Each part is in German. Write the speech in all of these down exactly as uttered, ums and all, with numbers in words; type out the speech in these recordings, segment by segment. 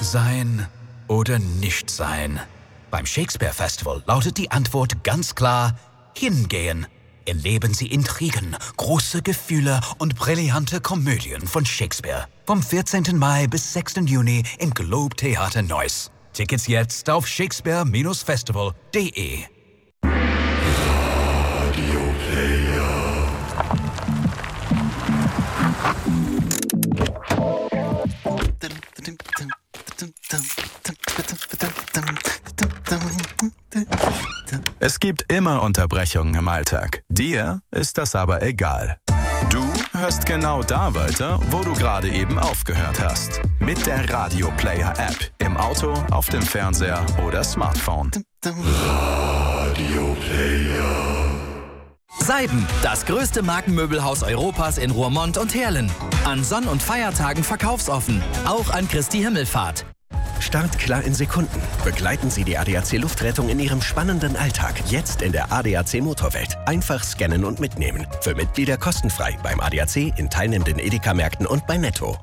Sein oder nicht sein? Beim Shakespeare Festival lautet die Antwort ganz klar: hingehen. Erleben Sie Intrigen, große Gefühle und brillante Komödien von Shakespeare. Vom vierzehnten Mai bis sechsten Juni im Globe Theater Neuss. Tickets jetzt auf shakespeare festival punkt de. Es gibt immer Unterbrechungen im Alltag. Dir ist das aber egal. Du hörst genau da weiter, wo du gerade eben aufgehört hast. Mit der Radio Player App. Im Auto, auf dem Fernseher oder Smartphone. Radio Player. Seiden, das größte Markenmöbelhaus Europas in Roermond und Heerlen. An Sonn- und Feiertagen verkaufsoffen. Auch an Christi Himmelfahrt. Start klar in Sekunden. Begleiten Sie die A D A C Luftrettung in Ihrem spannenden Alltag. Jetzt in der A D A C Motorwelt. Einfach scannen und mitnehmen. Für Mitglieder kostenfrei beim A D A C, in teilnehmenden Edeka-Märkten und bei Netto.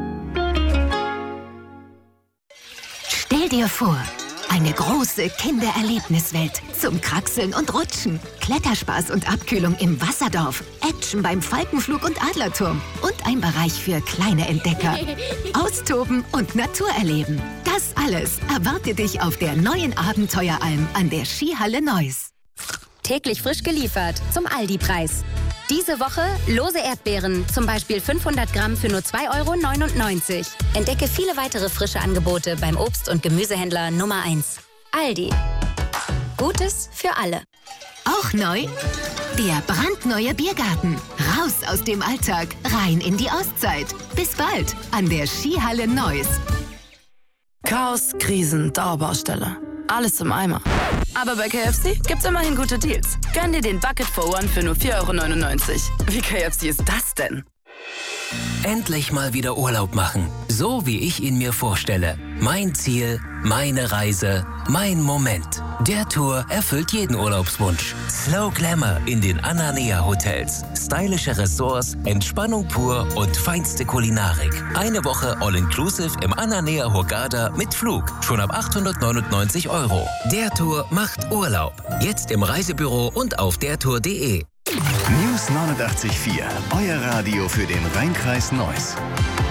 Stell dir vor, eine große Kindererlebniswelt zum Kraxeln und Rutschen. Kletterspaß und Abkühlung im Wasserdorf. Action beim Falkenflug und Adlerturm. Und ein Bereich für kleine Entdecker. Austoben und Natur erleben. Das alles erwartet dich auf der neuen Abenteueralm an der Skihalle Neuss. Täglich frisch geliefert zum Aldi-Preis. Diese Woche lose Erdbeeren, zum Beispiel fünfhundert Gramm für nur zwei Euro neunundneunzig. Entdecke viele weitere frische Angebote beim Obst- und Gemüsehändler Nummer eins. Aldi. Gutes für alle. Auch neu? Der brandneue Biergarten. Raus aus dem Alltag, rein in die Auszeit. Bis bald an der Skihalle Neuss. Chaos, Krisen, Dauerbaustelle. Alles im Eimer. Aber bei K F C gibt's immerhin gute Deals. Gönn dir den Bucket for One für nur vier Euro neunundneunzig. Wie K F C ist das denn? Endlich mal wieder Urlaub machen. So wie ich ihn mir vorstelle. Mein Ziel, meine Reise, mein Moment. Der Tour erfüllt jeden Urlaubswunsch. Slow Glamour in den Ananea Hotels. Stylische Ressorts, Entspannung pur und feinste Kulinarik. Eine Woche All-Inclusive im Ananea Hurghada mit Flug. Schon ab achthundertneunundneunzig Euro. Der Tour macht Urlaub. Jetzt im Reisebüro und auf dertour punkt de. News neunundachtzig Komma vier. Euer Radio für den Rheinkreis Neuss.